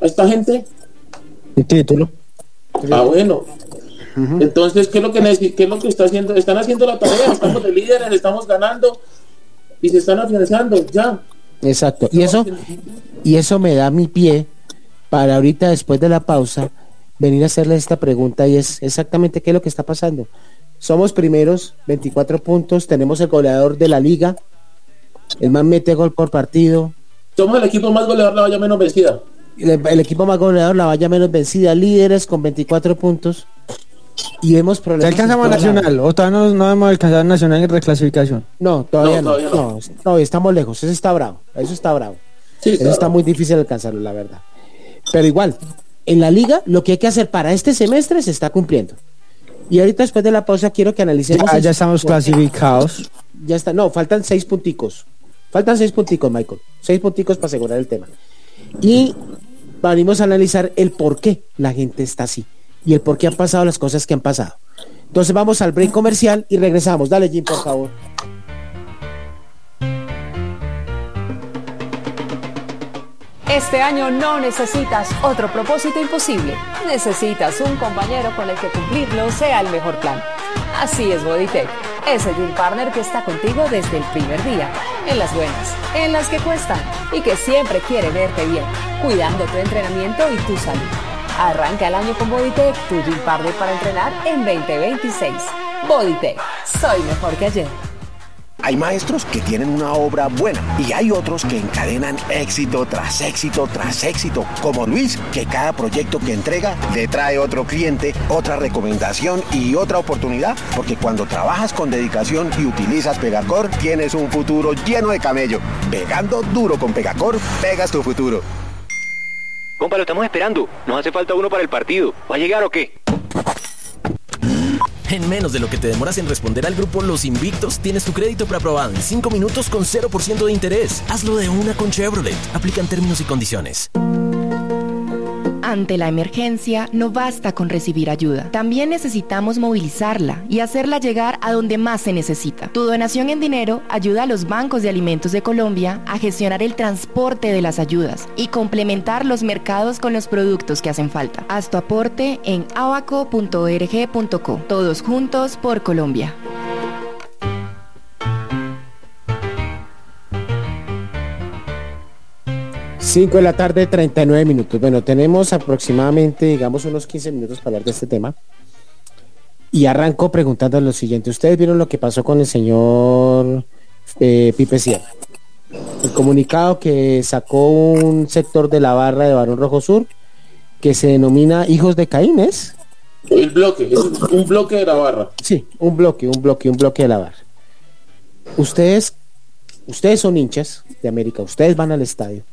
a esta gente? Un título. Ah, bueno. Entonces, ¿qué es lo que qué es lo que está haciendo? Están haciendo la tarea, estamos de líderes, estamos ganando y se están afianzando, ya. Exacto. Y eso me da mi pie para ahorita, después de la pausa, venir a hacerle esta pregunta, y es exactamente qué es lo que está pasando. Somos primeros, 24 puntos, tenemos el goleador de la liga, el man mete gol por partido. Somos el equipo más goleador, la valla menos vencida. El equipo más goleador, la valla menos vencida, líderes con 24 puntos. Y vemos problemas. ¿Ya alcanzamos a Nacional? ¿O todavía no hemos alcanzado Nacional en reclasificación? No, todavía no, estamos lejos. Eso está bravo. Sí, eso está muy difícil alcanzarlo, la verdad. Pero igual, en la liga, lo que hay que hacer para este semestre se está cumpliendo. Y ahorita, después de la pausa, quiero que analicemos. Ya estamos clasificados. Ya está, no, faltan 6 punticos. Michael. 6 punticos para asegurar el tema. Y venimos a analizar el por qué la gente está así. Y el por qué han pasado las cosas que han pasado. Entonces vamos al break comercial y regresamos. Dale, Jim, por favor. Este año no necesitas otro propósito imposible. Necesitas un compañero con el que cumplirlo sea el mejor plan. Así es Bodytech, ese gym partner que está contigo desde el primer día, en las buenas, en las que cuestan y que siempre quiere verte bien, cuidando tu entrenamiento y tu salud. Arranca el año con Bodytech, tu gym partner para entrenar en 2026. Bodytech, soy mejor que ayer. Hay maestros que tienen una obra buena y hay otros que encadenan éxito tras éxito tras éxito, como Luis, que cada proyecto que entrega le trae otro cliente, otra recomendación y otra oportunidad, porque cuando trabajas con dedicación y utilizas Pegacor, tienes un futuro lleno de camello. Pegando duro con Pegacor, pegas tu futuro. Compa, lo estamos esperando. Nos hace falta uno para el partido. ¿Va a llegar o qué? En menos de lo que te demoras en responder al grupo Los Invictos, tienes tu crédito preaprobado en 5 minutos con 0% de interés. Hazlo de una con Chevrolet. Aplican términos y condiciones. Ante la emergencia, no basta con recibir ayuda. También necesitamos movilizarla y hacerla llegar a donde más se necesita. Tu donación en dinero ayuda a los bancos de alimentos de Colombia a gestionar el transporte de las ayudas y complementar los mercados con los productos que hacen falta. Haz tu aporte en abaco.org.co. Todos juntos por Colombia. 5 de la tarde, 39 minutos. Bueno, tenemos aproximadamente, digamos, unos 15 minutos para hablar de este tema. Y arranco preguntando lo siguiente. ¿Ustedes vieron lo que pasó con el señor Pipe Sierra? El comunicado que sacó un sector de la barra de Barón Rojo Sur, que se denomina Hijos de Caín, ¿es? El bloque, es un bloque de la barra. Sí, un bloque de la barra. Ustedes son hinchas de América, ustedes van al estadio.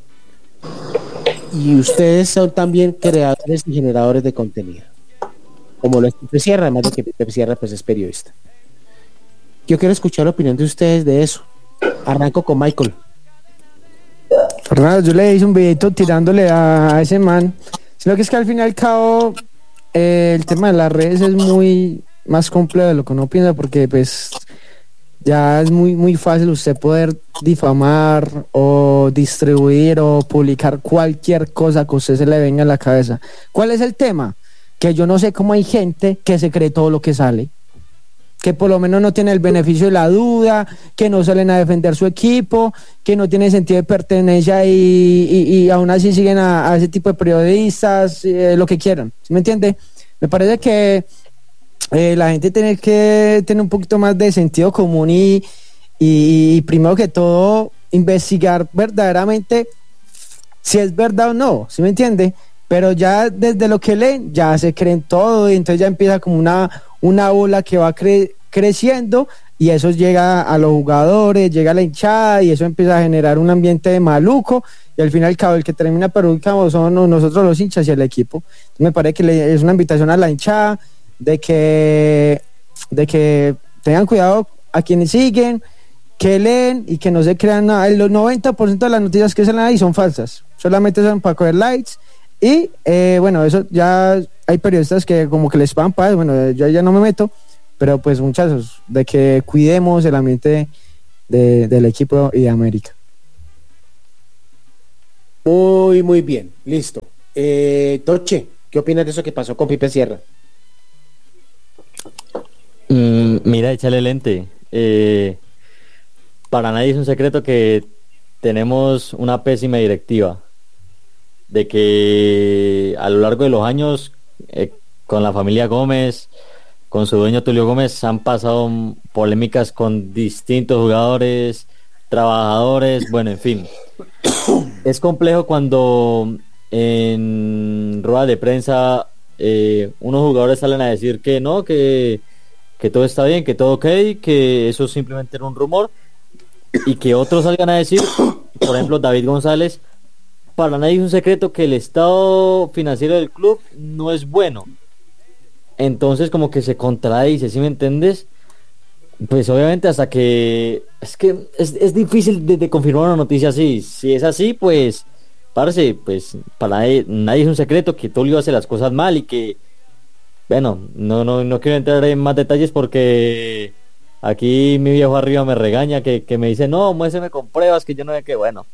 Y ustedes son también creadores y generadores de contenido, como lo es Pipe Sierra, además de que Pipe Sierra pues es periodista. Yo quiero escuchar la opinión de ustedes de eso. Arranco con Michael. Fernando, yo le hice un videito tirándole a ese man, sino que es que al fin y al cabo el tema de las redes es muy más complejo de lo que uno piensa, porque pues ya es muy fácil usted poder difamar o distribuir o publicar cualquier cosa que a usted se le venga a la cabeza. ¿Cuál es el tema? Que yo no sé cómo hay gente que se cree todo lo que sale, que por lo menos no tiene el beneficio de la duda, que no salen a defender su equipo, que no tiene sentido de pertenencia y aún así siguen a ese tipo de periodistas, lo que quieran. ¿Sí me entiende? Me parece que la gente tiene que tener un poquito más de sentido común y primero que todo investigar verdaderamente si es verdad o no, ¿sí me entiende? Pero ya desde lo que leen ya se creen todo y entonces ya empieza como una ola que va creciendo y eso llega a los jugadores, llega a la hinchada y eso empieza a generar un ambiente de maluco y al final cabo el que termina perjudicado son nosotros los hinchas y el equipo. Entonces me parece que es una invitación a la hinchada de que tengan cuidado a quienes siguen, que leen y que no se crean nada. El 90% de las noticias que salen ahí son falsas, solamente son para coger likes y bueno, eso ya hay periodistas que como que les pagan para eso. Bueno, yo ya no me meto, pero pues muchachos, de que cuidemos el ambiente del equipo y de América. Muy bien, listo. Toche, ¿qué opinas de eso que pasó con Pipe Sierra? Mira, échale lente. Para nadie es un secreto que tenemos una pésima directiva, de que a lo largo de los años, con la familia Gómez, con su dueño Tulio Gómez, han pasado polémicas con distintos jugadores, trabajadores, bueno, en fin. Es complejo cuando en rueda de prensa unos jugadores salen a decir que no, que todo está bien, que todo ok, que eso simplemente era un rumor, y que otros salgan a decir, por ejemplo David González, para nadie es un secreto que el estado financiero del club no es bueno. Entonces como que se contradice, ¿sí me entiendes? Pues obviamente hasta que... Es que es difícil de confirmar una noticia así. Si es así, pues... Parce, pues para nadie es un secreto que Tulio hace las cosas mal y que... Bueno, no quiero entrar en más detalles porque... Aquí mi viejo arriba me regaña que me dice, no, muéstrame con pruebas que yo no sé qué, bueno.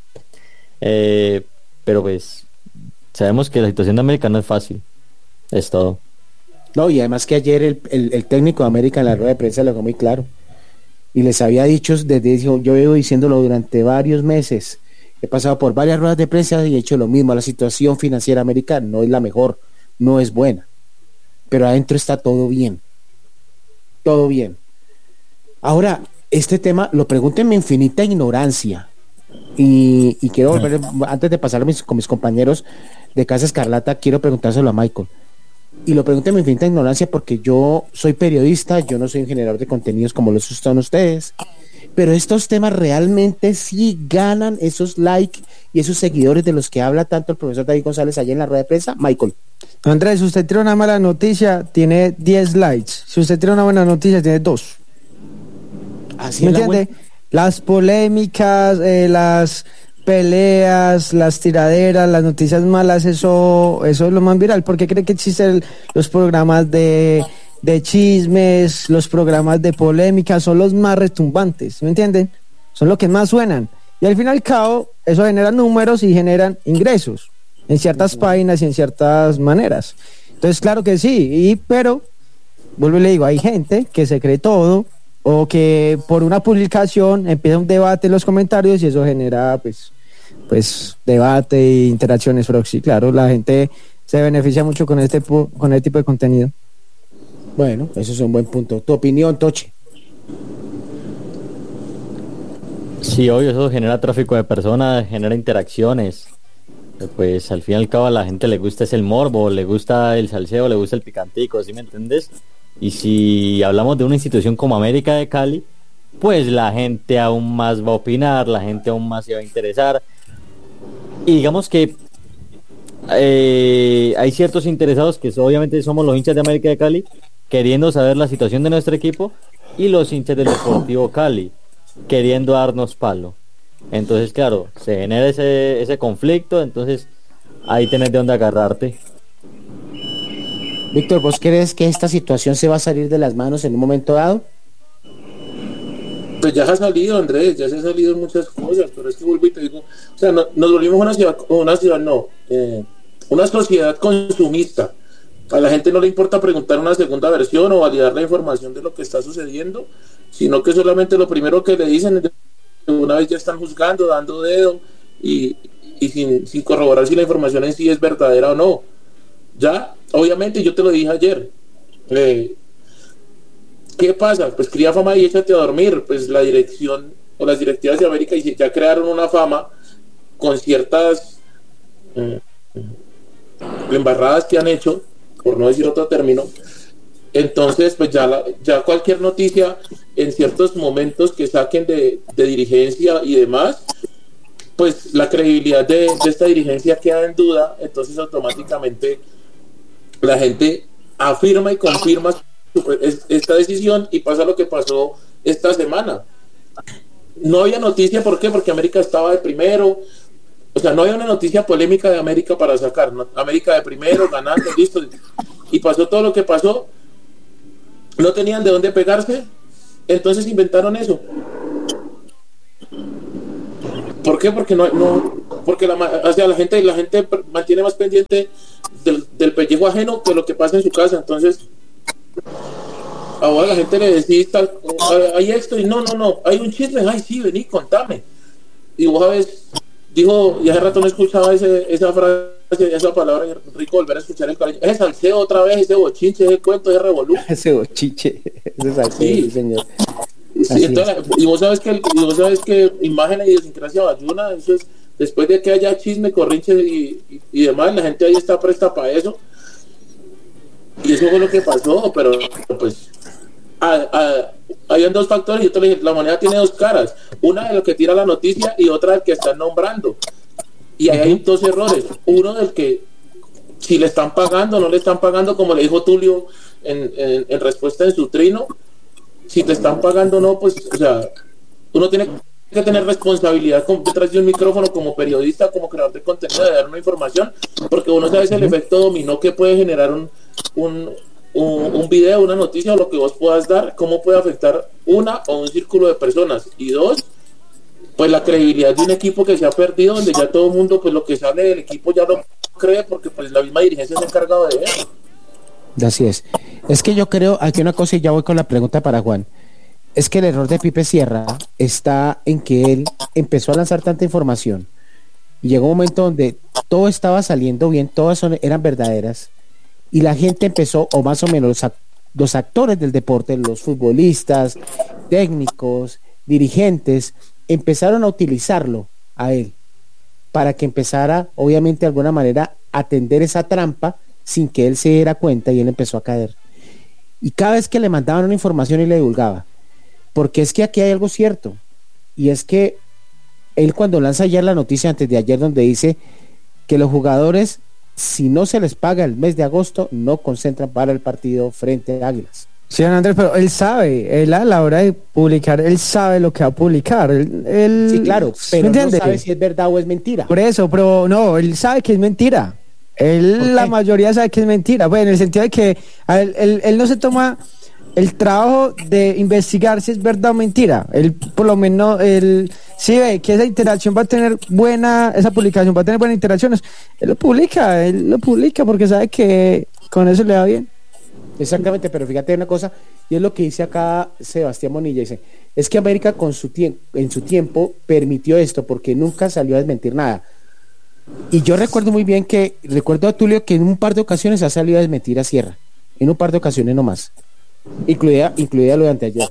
Pero pues... Sabemos que la situación de América no es fácil. Es todo. No, y además que ayer el técnico de América en la rueda de prensa lo dejó muy claro. Y les había dicho, yo vengo diciéndolo durante varios meses. He pasado por varias ruedas de prensa y he hecho lo mismo. La situación financiera americana no es la mejor, no es buena. Pero adentro está todo bien. Todo bien. Ahora, este tema, lo pregunto en mi infinita ignorancia. Y quiero volver, antes de pasar con mis compañeros de Casa Escarlata, quiero preguntárselo a Michael. Y lo pregunto en mi infinita ignorancia porque yo soy periodista, yo no soy un generador de contenidos como lo son ustedes, pero estos temas realmente sí ganan esos likes y esos seguidores de los que habla tanto el profesor David González allá en la rueda de prensa. Michael. Andrés, si usted tiene una mala noticia, tiene 10 likes. Si usted tiene una buena noticia, tiene 2. ¿Así ¿Me entiende? Las polémicas, las peleas, las tiraderas, las noticias malas, eso es lo más viral. ¿Por qué cree que existen los programas de chismes, los programas de polémica? Son los más retumbantes, ¿me entienden? Son los que más suenan. Y al fin y al cabo, eso genera números y generan ingresos en ciertas páginas y en ciertas maneras. Entonces, claro que sí, pero, vuelvo y le digo, hay gente que se cree todo, o que por una publicación empieza un debate en los comentarios y eso genera pues debate e interacciones, pero sí, claro, la gente se beneficia mucho con este tipo de contenido. Bueno, eso es un buen punto. ¿Tu opinión, Toche? Sí, obvio, eso genera tráfico de personas, genera interacciones. Pues al fin y al cabo a la gente le gusta el morbo, le gusta el salseo, le gusta el picantico, ¿sí me entiendes? Y si hablamos de una institución como América de Cali, pues la gente aún más va a opinar, la gente aún más se va a interesar. Y digamos que hay ciertos interesados que obviamente somos los hinchas de América de Cali, queriendo saber la situación de nuestro equipo, y los hinchas del Deportivo Cali, queriendo darnos palo. Entonces, claro, se genera ese conflicto, entonces ahí tenés de dónde agarrarte. Víctor, ¿vos crees que esta situación se va a salir de las manos en un momento dado? Pues ya se ha salido, Andrés, ya se han salido muchas cosas, pero es que vuelvo y te digo, o sea, nos volvimos una sociedad consumista. A la gente no le importa preguntar una segunda versión o validar la información de lo que está sucediendo, sino que solamente lo primero que le dicen es que una vez ya están juzgando, dando dedo y sin corroborar si la información en sí es verdadera o no. Ya, obviamente, yo te lo dije ayer. ¿Qué pasa? Pues cría fama y échate a dormir. Pues la dirección o las directivas de América ya crearon una fama con ciertas embarradas que han hecho, por no decir otro término. Entonces, pues ya cualquier noticia en ciertos momentos que saquen de dirigencia y demás, pues la credibilidad de esta dirigencia queda en duda. Entonces automáticamente la gente afirma y confirma esta decisión y pasa lo que pasó esta semana. No había noticia, ¿por qué? Porque América estaba de primero, o sea, no había una noticia polémica de América para sacar, ¿no? América de primero, ganando, listo, y pasó todo lo que pasó, no tenían de dónde pegarse, entonces inventaron eso. ¿Por qué? Porque porque la gente mantiene más pendiente del pellejo ajeno que lo que pasa en su casa. Entonces, ahora la gente le decís hay esto y no, hay un chisme, ay sí, vení, contame. Y vos sabes, dijo, y hace rato no escuchaba esa frase, esa palabra, rico volver a escuchar el cariño. Ese salseo otra vez, ese bochinche, ese cuento, ese revolú. Ese bochinche, ese salseo, sí, señor. Sí, entonces, y vos sabes que imagen y idiosincrasia bayuna, eso es, después de que haya chisme, corrinche y demás, la gente ahí está presta para eso. Y eso fue lo que pasó, pero pues habían dos factores. Yo te dije, la moneda tiene dos caras, una de lo que tira la noticia y otra del que están nombrando, y ahí hay dos errores. Uno del que si le están pagando, no le están pagando, como le dijo Tulio en respuesta en su trino. Si te están pagando o no, pues, o sea, uno tiene que tener responsabilidad detrás de un micrófono como periodista, como creador de contenido, de dar una información, porque uno sabe el efecto dominó que puede generar un video, una noticia o lo que vos puedas dar, cómo puede afectar una o un círculo de personas. Y dos, pues la credibilidad de un equipo que se ha perdido, donde ya todo el mundo, pues lo que sale del equipo ya lo cree, porque pues la misma dirigencia se ha encargado de eso. Así es. Es que yo creo, aquí una cosa y ya voy con la pregunta para Juan. Es que el error de Pipe Sierra está en que él empezó a lanzar tanta información y llegó un momento donde todo estaba saliendo bien, todas eran verdaderas y la gente empezó, o más o menos los actores del deporte, los futbolistas, técnicos, dirigentes, empezaron a utilizarlo a él para que empezara, obviamente de alguna manera, a tender esa trampa sin que él se diera cuenta, y él empezó a caer. Y cada vez que le mandaban una información y le divulgaba, porque es que aquí hay algo cierto, y es que él cuando lanza ayer la noticia, antes de ayer, donde dice que los jugadores, si no se les paga el mes de agosto, no concentran para el partido frente a Águilas. Sí, Andrés, pero él sabe, él a la hora de publicar, él sabe lo que va a publicar. Él sí, claro, pero no sabe si es verdad o es mentira. Por eso, pero no, él sabe que es mentira. La mayoría sabe que es mentira. Bueno, en el sentido de que él no se toma el trabajo de investigar si es verdad o mentira. Él, por lo menos, él sí ve que esa interacción va a tener esa publicación va a tener buenas interacciones. Él lo publica porque sabe que con eso le va bien. Exactamente, pero fíjate una cosa, y es lo que dice acá Sebastián Monilla, dice, es que América en su tiempo permitió esto porque nunca salió a desmentir nada. Y yo recuerdo muy bien recuerdo a Tulio que en un par de ocasiones ha salido a desmentir a Sierra, en un par de ocasiones nomás, incluida lo de anteayer.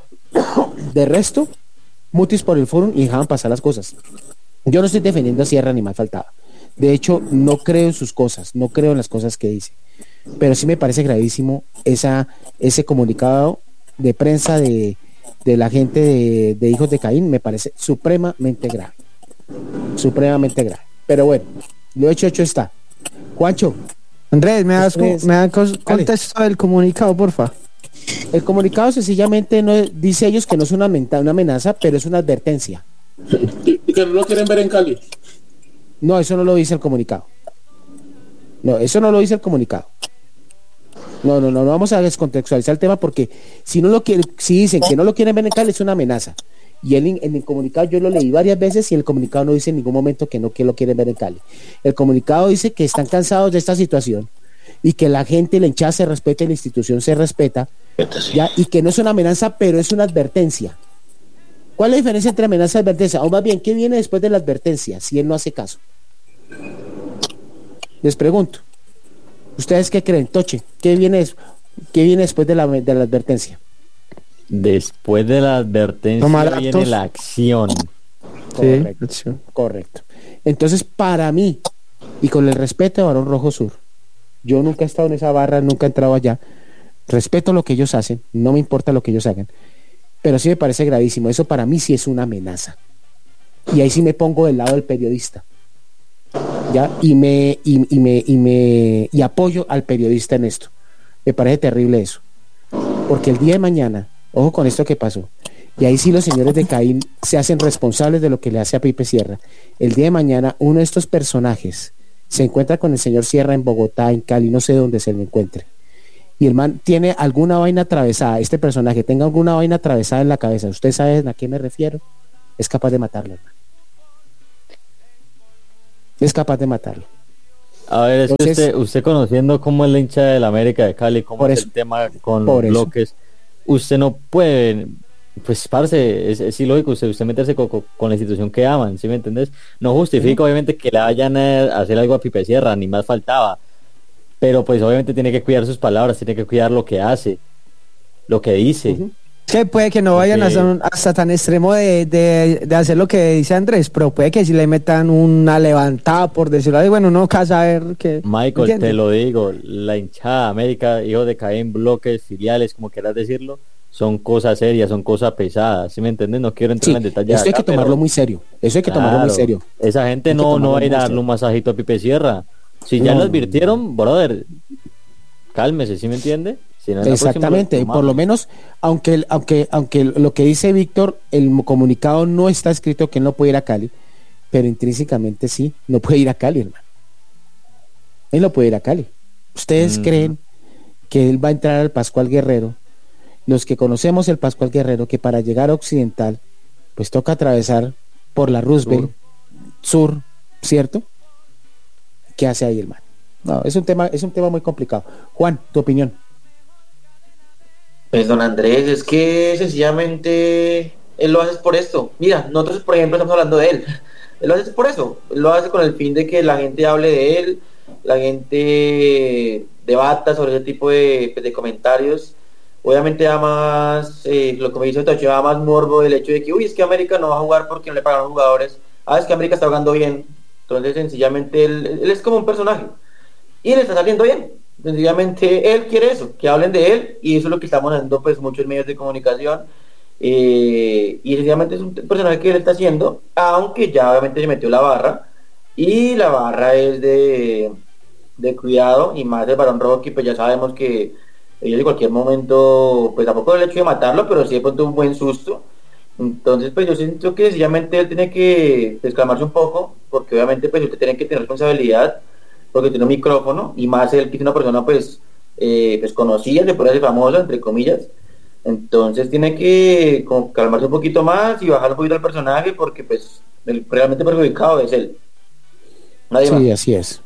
De resto, mutis por el foro y dejaban pasar las cosas. Yo no estoy defendiendo a Sierra ni más faltaba. De hecho, no creo en sus cosas, no creo en las cosas que dice. Pero sí me parece gravísimo ese comunicado de prensa de la gente de Hijos de Caín, me parece supremamente grave. Supremamente grave. Pero bueno, lo hecho está. Juancho. Andrés, me das contexto del comunicado, porfa. El comunicado sencillamente dice ellos que no es una amenaza, pero es una advertencia. ¿Y que no lo quieren ver en Cali? No, eso no lo dice el comunicado. No, eso no lo dice el comunicado. No vamos a descontextualizar el tema porque si dicen que no lo quieren ver en Cali es una amenaza. Y en el comunicado yo lo leí varias veces y el comunicado no dice en ningún momento que lo quieren ver en Cali. El comunicado dice que están cansados de esta situación y que la gente, la hinchada se respeta y la institución se respeta, ¿ya? Y que no es una amenaza, pero es una advertencia. ¿Cuál es la diferencia entre amenaza y advertencia? O más bien, ¿qué viene después de la advertencia si él no hace caso? Les pregunto, ¿ustedes qué creen? Toche, ¿qué viene después de la advertencia? Después de la advertencia viene la acción. Correcto. Entonces, para mí, y con el respeto de Barón Rojo Sur, yo nunca he estado en esa barra, nunca he entrado allá, respeto lo que ellos hacen, no me importa lo que ellos hagan, pero sí me parece gravísimo. Eso para mí sí es una amenaza. Y ahí sí me pongo del lado del periodista. ¿Ya? Y apoyo al periodista en esto. Me parece terrible eso. Porque el día de mañana, ojo con esto que pasó, y ahí sí los señores de Caín se hacen responsables de lo que le hace a Pipe Sierra. El día de mañana uno de estos personajes se encuentra con el señor Sierra en Bogotá, en Cali, no sé dónde se le encuentre, y el man tiene alguna vaina atravesada, este personaje tenga alguna vaina atravesada en la cabeza, ¿usted sabe a qué me refiero? Es capaz de matarlo, hermano. es capaz de matarlo. A ver, es Entonces, que usted conociendo cómo es la hincha del América de Cali, cómo por es eso, el tema con por los eso. bloques, usted no puede, pues parce, es ilógico usted meterse con la institución que aman, ¿sí me entendés? No justifica obviamente que le vayan a hacer algo a Pipe Sierra, ni más faltaba, pero pues obviamente tiene que cuidar sus palabras, tiene que cuidar lo que hace, lo que dice. Es que puede que no vayan hasta tan extremo de hacer lo que dice Andrés, pero puede que si le metan una levantada, por decirlo así, bueno, no casa saber que... Michael, ¿entiendes? te lo digo, la hinchada América, hijo de Caín, bloques, filiales, como quieras decirlo, son cosas serias, son cosas pesadas, ¿sí me entiendes? No quiero entrar Sí, en detalles eso hay acá, que tomarlo pero muy serio. Eso hay que tomarlo muy claro, serio. esa gente Hay que no tomarlo va a ir muy a darle serio. un masajito a Pipe Sierra. Si ya No, lo no, advirtieron, brother, cálmese, ¿sí me entiende? Si no, en la próxima Exactamente, lo por lo menos, aunque lo que dice Víctor, el comunicado no está escrito que él no puede ir a Cali, pero intrínsecamente sí, no puede ir a Cali, hermano. Él no puede ir a Cali. ¿Ustedes creen que él va a entrar al Pascual Guerrero? Los que conocemos el Pascual Guerrero, que para llegar a Occidental, pues toca atravesar por la Roosevelt Sur, ¿cierto? ¿Qué hace ahí el man? No, es un tema muy complicado. Juan, tu opinión. Pues don Andrés, es que sencillamente él lo hace por esto. Mira, nosotros por ejemplo estamos hablando de él. Él lo hace por eso. Él lo hace con el fin de que la gente hable de él, la gente debata sobre ese tipo de comentarios. Obviamente da más, lo que me dice Tocho, da más morbo el hecho de que, uy, es que América no va a jugar porque no le pagaron jugadores. Es que América está jugando bien. Entonces sencillamente él es como un personaje. Y le está saliendo bien. Sencillamente él quiere eso, que hablen de él, y eso es lo que estamos haciendo pues muchos medios de comunicación, y sencillamente es un personaje que él está haciendo, aunque ya obviamente se metió la barra, y la barra es de cuidado, y más el Barón Rojo, que pues ya sabemos que ellos en cualquier momento, pues tampoco el hecho de matarlo, pero sí de pronto un buen susto. Entonces pues yo siento que sencillamente él tiene que calmarse un poco, porque obviamente pues usted tiene que tener responsabilidad, porque tiene un micrófono, y más él que es una persona pues conocida, se puede decir famosa, entre comillas. Entonces tiene que como calmarse un poquito más y bajar un poquito al personaje, porque pues el realmente perjudicado es él. Nadie sí, más. así es.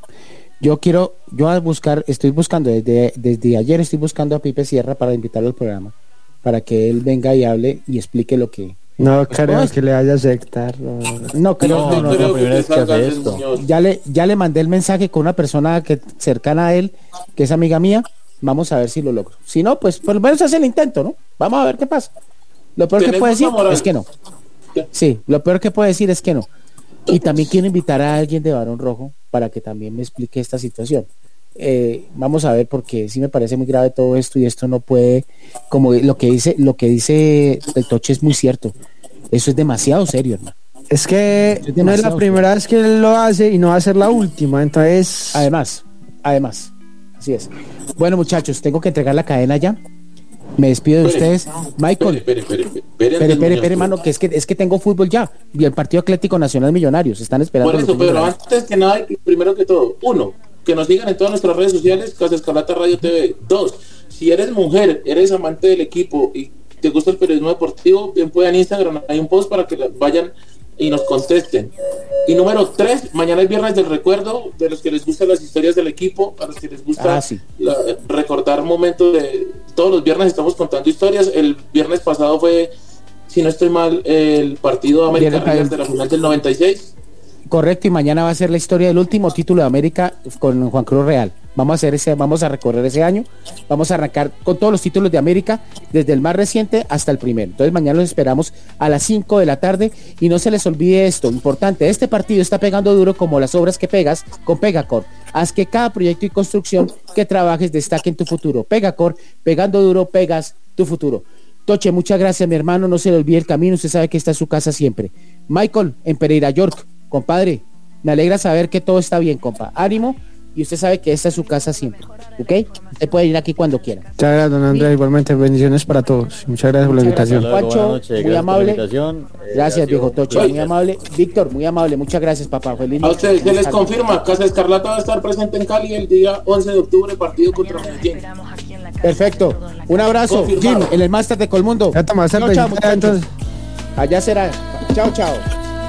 Estoy buscando desde ayer, estoy buscando a Pipe Sierra para invitarlo al programa, para que él venga y hable y explique lo que... No pues, creo no, que le vaya a aceptar. No creo, No, no, creo no, que primera vez que hace salga esto. Muñoz. ya le mandé el mensaje con una persona cercana a él, que es amiga mía. Vamos a ver si lo logro. Si no, pues por lo menos hace el intento, ¿no? Vamos a ver qué pasa. Lo peor que Tenés puede decir mucha moral. es que no. Sí, lo peor que puede decir es que no. Y también quiero invitar a alguien de Barón Rojo para que también me explique esta situación. Vamos a ver, porque sí me parece muy grave todo esto, y esto no puede, como lo que dice el Toche es muy cierto. Eso es demasiado serio, hermano. Es que no es la demasiado primera vez que él lo hace y no va a ser la última, entonces... Además, así es. Bueno, muchachos, tengo que entregar la cadena ya. Me despido de ustedes. Michael, espere, hermano, que es que tengo fútbol ya. Y el Partido Atlético Nacional Millonarios. Están esperando. Por eso, pero antes que nada, primero que todo, uno, que nos sigan en todas nuestras redes sociales, Casa Escarlata Radio TV. Dos, si eres mujer, eres amante del equipo y te gusta el periodismo deportivo, bien puedan en Instagram, hay un post para que vayan y nos contesten. Y número 3, mañana es viernes del recuerdo, de los que les gustan las historias del equipo, a los que les gusta recordar momentos de... Todos los viernes estamos contando historias. El viernes pasado fue, si no estoy mal, el partido América River de la final del 96. Correcto, y mañana va a ser la historia del último título de América con Juan Cruz Real. Vamos a recorrer ese año, vamos a arrancar con todos los títulos de América, desde el más reciente hasta el primero. Entonces mañana los esperamos a las 5 de la tarde, y no se les olvide esto, importante, este partido está pegando duro como las obras que pegas con Pegacor. Haz que cada proyecto y construcción que trabajes destaque en tu futuro. Pegacor, pegando duro, pegas tu futuro. Toche, muchas gracias, mi hermano, no se le olvide el camino, usted sabe que está en su casa siempre. Michael, en Pereira, York, compadre, me alegra saber que todo está bien, compa. Ánimo, y usted sabe que esta es su casa siempre, ¿ok? Usted puede ir aquí cuando quiera. Muchas gracias, don Andrés, igualmente bendiciones para todos. Muchas gracias por la invitación. Juancho, muy amable. Gracias, viejo Toche, muy amable. Víctor, muy amable, muchas gracias, papá. Feliz A noche. ustedes se les confirma, Casa Escarlata va a estar presente en Cali el día 11 de octubre, partido contra Medellín. Perfecto, un abrazo, Confirmado. Jim, en el Máster de Colmundo. Ya tomaste el Chao, chao, muchachos. muchachos. Allá será. Chao, chao.